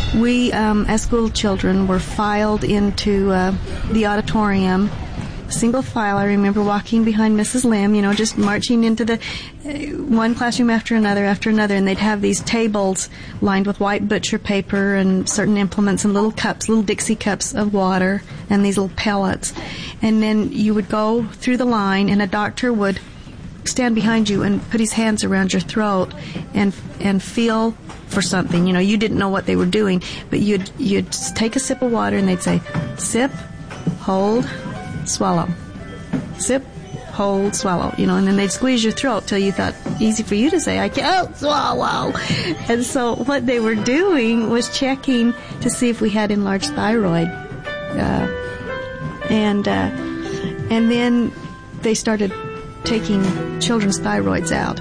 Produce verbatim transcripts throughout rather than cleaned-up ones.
We, um, as school children, were filed into uh, the auditorium, single file. I remember walking behind Missus Lim, you know, just marching into the uh, one classroom after another after another, and they'd have these tables lined with white butcher paper and certain implements and little cups, little Dixie cups of water and these little pellets. And then you would go through the line, and a doctor would stand behind you and put his hands around your throat and and feel for something. You know, you didn't know what they were doing, but you'd you'd take a sip of water and they'd say, sip, hold, swallow. Sip, hold, swallow. You know, and then they'd squeeze your throat till you thought, easy for you to say, I can't swallow. And so what they were doing was checking to see if we had enlarged thyroid. Uh, and uh, and then they started taking children's thyroids out.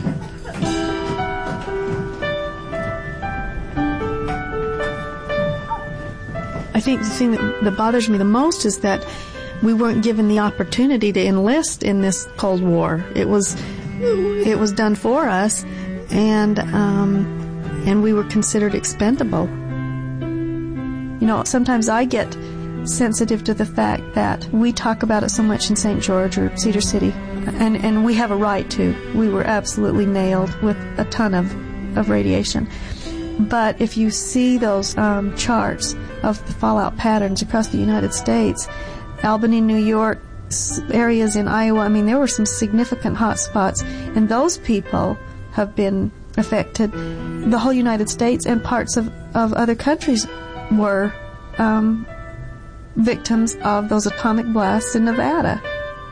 I think the thing that, that bothers me the most is that we weren't given the opportunity to enlist in this Cold War. It was it was done for us, and um, and we were considered expendable. You know, sometimes I get sensitive to the fact that we talk about it so much in Saint George or Cedar City, and, and we have a right to. We were absolutely nailed with a ton of, of radiation. But if you see those um, charts of the fallout patterns across the United States, Albany, New York, areas in Iowa, I mean, there were some significant hot spots, and those people have been affected. The whole United States and parts of, of other countries were um, victims of those atomic blasts in Nevada.